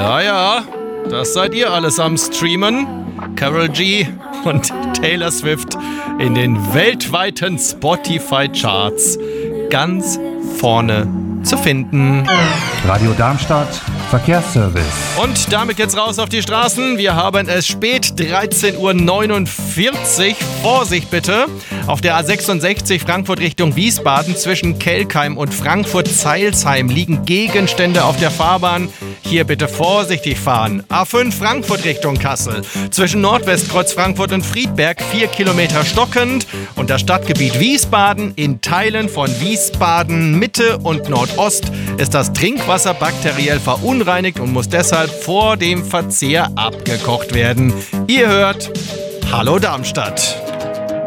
Ja, das seid ihr alles am Streamen. Karol G und Taylor Swift in den weltweiten Spotify-Charts ganz vorne zu finden. Radio Darmstadt, Verkehrsservice. Und damit geht's raus auf die Straßen. Wir haben es spät, 13:49 Uhr. Vorsicht bitte. Auf der A66 Frankfurt Richtung Wiesbaden zwischen Kelkheim und Frankfurt-Zeilsheim liegen Gegenstände auf der Fahrbahn. Hier bitte vorsichtig fahren. A5 Frankfurt Richtung Kassel. Zwischen Nordwestkreuz Frankfurt und Friedberg 4 Kilometer stockend. Und das Stadtgebiet Wiesbaden in Teilen von Wiesbaden Mitte und Nordost ist das Trinkwasser bakteriell verunreinigt und muss deshalb vor dem Verzehr abgekocht werden. Ihr hört Hallo Darmstadt.